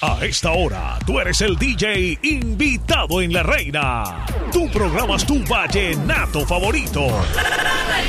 A esta hora, tú eres el DJ invitado en La Reina. Tú programas tu vallenato favorito.